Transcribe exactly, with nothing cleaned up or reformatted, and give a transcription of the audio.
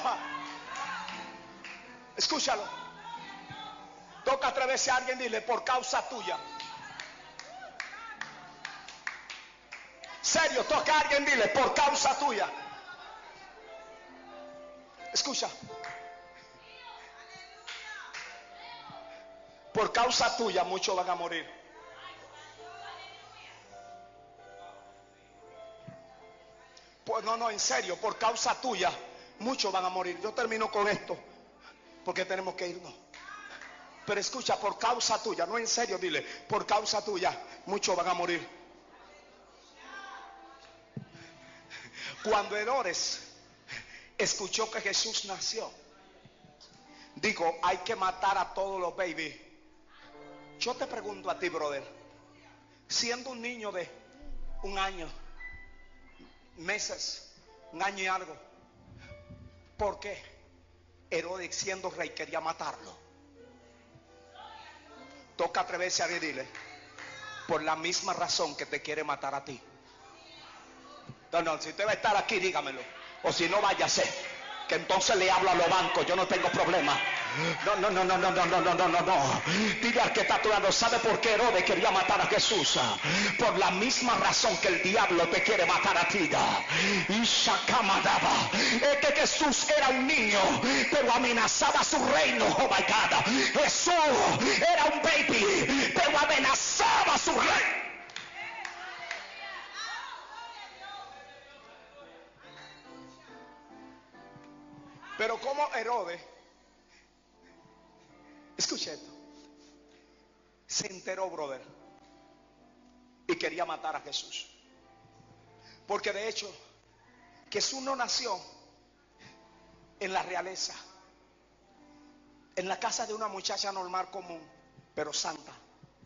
enoja. Escúchalo. Toca atreverse a alguien, dile, por causa tuya. Serio, toca a alguien, dile, por causa tuya. Escucha. Por causa tuya muchos van a morir. Pues no, no, en serio, por causa tuya muchos van a morir. Yo termino con esto porque tenemos que irnos. Pero escucha, por causa tuya, no en serio, dile, por causa tuya muchos van a morir. Cuando Herodes escuchó que Jesús nació, digo, hay que matar a todos los babies. Yo te pregunto a ti, brother, siendo un niño de un año, meses, un año y algo, ¿por qué Herodes, siendo rey, quería matarlo? Toca atreverse a dile, por la misma razón que te quiere matar a ti. No, no, si usted va a estar aquí, dígamelo. O si no, váyase, que entonces le hablo a los bancos. Yo no tengo problema. No, no, no, no, no, no, no, no, no, no, no. Dile al que está a tu lado, ¿sabe por qué Herodes quería matar a Jesús? Por la misma razón que el diablo te quiere matar a ti. Y Shakamadaba. Es que Jesús era un niño, pero amenazaba su reino. Oh my God. Jesús era un baby, pero amenazaba su reino. Pero como Herodes, escuche esto, se enteró, brother, y quería matar a Jesús. Porque de hecho, Jesús no nació en la realeza, en la casa de una muchacha normal común, pero santa.